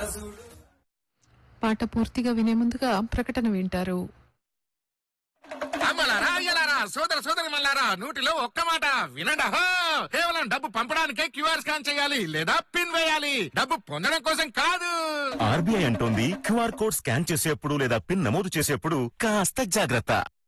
పాట పూర్తిగా వినే ముందుగా ప్రకటన వింటారు. సోదర సోదరి మల్లారా, నూటిలో ఒక్క మాట వినండి. కేవలం డబ్బు పంపడానికే క్యూఆర్ స్కాన్ చేయాలి లేదా పిన్ వేయాలి, డబ్బు పొందడం కోసం కాదు. ఆర్బీఐ అంటోంది క్యూఆర్ కోడ్ స్కాన్ చేసేప్పుడు లేదా పిన్ నమోదు చేసేప్పుడు కాస్త జాగ్రత్త.